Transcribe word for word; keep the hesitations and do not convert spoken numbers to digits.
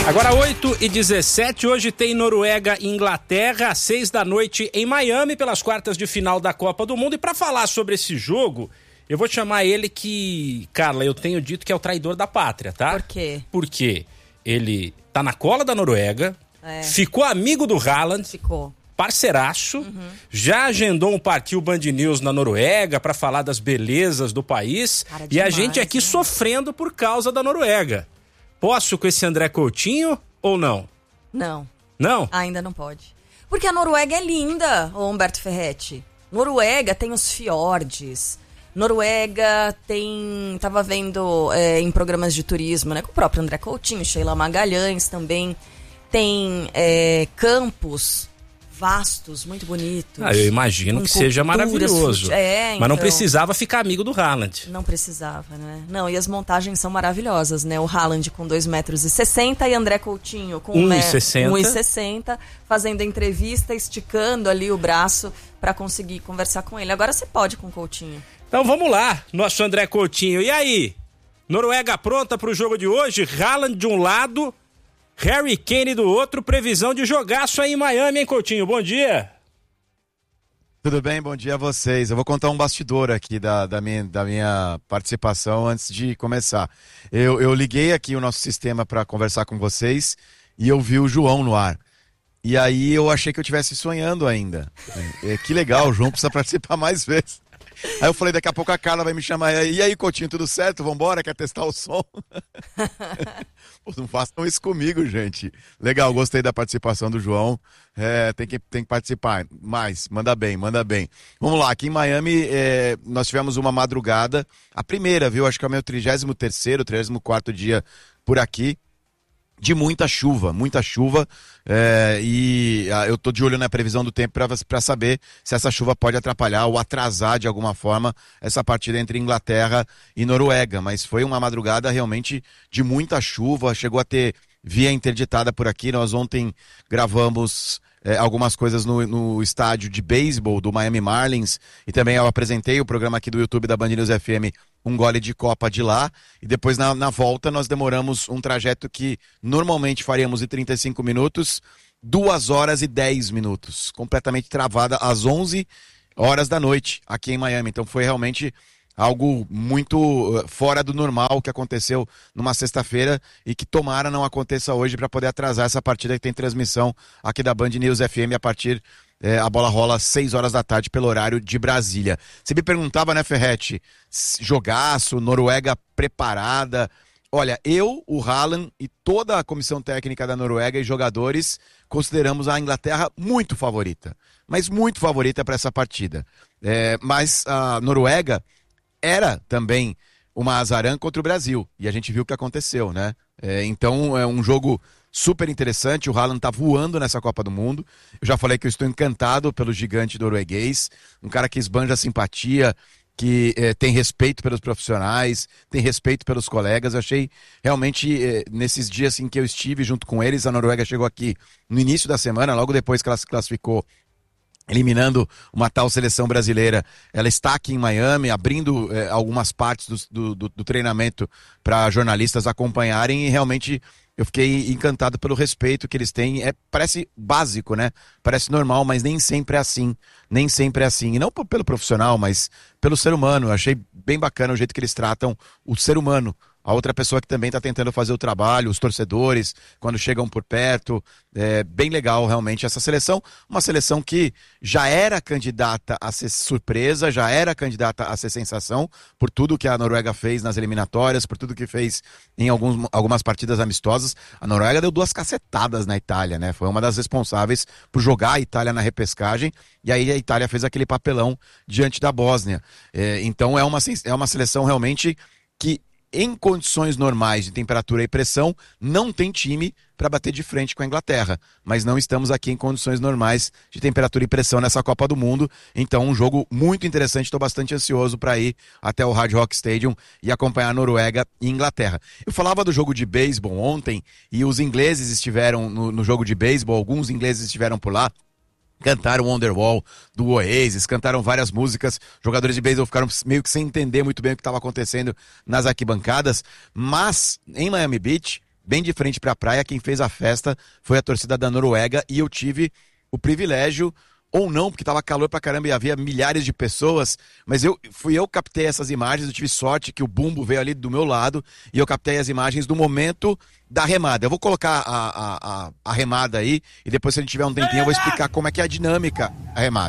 Agora oito e dezessete, hoje tem Noruega e Inglaterra, às seis da noite em Miami, pelas quartas de final da Copa do Mundo. E para falar sobre esse jogo, eu vou chamar ele que, Carla, eu tenho dito que é o traidor da pátria, tá? Por quê? Porque ele tá na cola da Noruega, é. ficou amigo do Haaland, ficou parceiraço, uhum. já agendou um Partiu Band News na Noruega para falar das belezas do país. Cara, e demais, a gente aqui né? sofrendo por causa da Noruega. Posso com esse André Coutinho ou não? Não. Não? Ainda não pode. Porque a Noruega é linda, ô Humberto Ferretti. Noruega tem os fiordes. Noruega tem... Tava vendo é, em programas de turismo, né? Com o próprio André Coutinho, Sheila Magalhães também. Tem é, campos vastos, muito bonitos. Ah, eu imagino que seja maravilhoso. É, então, mas não precisava ficar amigo do Haaland. Não precisava, né? Não, e as montagens são maravilhosas, né? O Haaland com dois metros e sessenta e André Coutinho com um e sessenta um e sessenta, fazendo a entrevista, esticando ali o braço para conseguir conversar com ele. Agora você pode com o Coutinho. Então vamos lá, nosso André Coutinho. E aí? Noruega pronta para o jogo de hoje? Haaland de um lado, Harry Kane do outro, previsão de jogaço aí em Miami, hein, Coutinho? Bom dia. Tudo bem? Bom dia a vocês. Eu vou contar um bastidor aqui da, da, minha, da minha participação antes de começar. Eu, eu liguei aqui o nosso sistema para conversar com vocês e eu vi o João no ar. E aí eu achei que eu estivesse sonhando ainda. É, que legal, o João precisa participar mais vezes. Aí eu falei, daqui a pouco a Carla vai me chamar. E aí, Coutinho, tudo certo? Vambora? Quer testar o som? Pô, não façam isso comigo, gente. Legal, gostei da participação do João. É, tem que, tem que participar mais. Manda bem, manda bem. Vamos lá, aqui em Miami é, nós tivemos uma madrugada. A primeira, viu? Acho que é o meu trigésimo terceiro, trigésimo quarto dia por aqui. De muita chuva, muita chuva, é, e ah, eu tô de olho na previsão do tempo para saber se essa chuva pode atrapalhar ou atrasar de alguma forma essa partida entre Inglaterra e Noruega, mas foi uma madrugada realmente de muita chuva, chegou a ter via interditada por aqui. Nós ontem gravamos é, algumas coisas no, no estádio de beisebol do Miami Marlins e também eu apresentei o programa aqui do YouTube da Band News F M, um gole de copa de lá, e depois na, na volta nós demoramos um trajeto que normalmente faríamos em trinta e cinco minutos, duas horas e dez minutos, completamente travada às onze horas da noite aqui em Miami. Então foi realmente algo muito fora do normal que aconteceu numa sexta-feira e que tomara não aconteça hoje para poder atrasar essa partida que tem transmissão aqui da Band News F M a partir É, a bola rola às seis horas da tarde pelo horário de Brasília. Você me perguntava, né, Ferretti, jogaço, Noruega preparada. Olha, eu, o Haaland e toda a comissão técnica da Noruega e jogadores consideramos a Inglaterra muito favorita, mas muito favorita para essa partida. É, mas a Noruega era também uma azarã contra o Brasil, e a gente viu o que aconteceu, né? É, então é um jogo super interessante, o Haaland tá voando nessa Copa do Mundo. Eu já falei que eu estou encantado pelo gigante norueguês, um cara que esbanja simpatia, que eh, tem respeito pelos profissionais, tem respeito pelos colegas. Eu achei realmente, eh, nesses dias assim, que eu estive junto com eles, a Noruega chegou aqui no início da semana, logo depois que ela se classificou, eliminando uma tal seleção brasileira. Ela está aqui em Miami, abrindo eh, algumas partes do, do, do treinamento para jornalistas acompanharem, e realmente eu fiquei encantado pelo respeito que eles têm. É, parece básico, né? Parece normal, mas nem sempre é assim. Nem sempre é assim. E não pelo profissional, mas pelo ser humano. Eu achei bem bacana o jeito que eles tratam o ser humano. A outra pessoa que também está tentando fazer o trabalho, os torcedores, quando chegam por perto. É bem legal, realmente, essa seleção. Uma seleção que já era candidata a ser surpresa, já era candidata a ser sensação, por tudo que a Noruega fez nas eliminatórias, por tudo que fez em alguns, algumas partidas amistosas. A Noruega deu duas cacetadas na Itália, né? Foi uma das responsáveis por jogar a Itália na repescagem, e aí a Itália fez aquele papelão diante da Bósnia. É, então é uma, é uma seleção realmente que, em condições normais de temperatura e pressão, não tem time para bater de frente com a Inglaterra. Mas não estamos aqui em condições normais de temperatura e pressão nessa Copa do Mundo. Então, um jogo muito interessante. Estou bastante ansioso para ir até o Hard Rock Stadium e acompanhar a Noruega e Inglaterra. Eu falava do jogo de beisebol ontem, e os ingleses estiveram no, no jogo de beisebol, alguns ingleses estiveram por lá. Cantaram Wonderwall do Oasis, cantaram várias músicas. Jogadores de beisebol ficaram meio que sem entender muito bem o que estava acontecendo nas arquibancadas. Mas, em Miami Beach, bem de frente para a praia. Quem fez a festa foi a torcida da Noruega e eu tive o privilégio, ou não, porque estava calor pra caramba e havia milhares de pessoas, mas eu fui eu que captei essas imagens. Eu tive sorte que o bumbo veio ali do meu lado e eu captei as imagens do momento da remada. Eu vou colocar a, a, a, a remada aí e depois, se a gente tiver um tempinho, eu vou explicar como é que é a dinâmica a remada.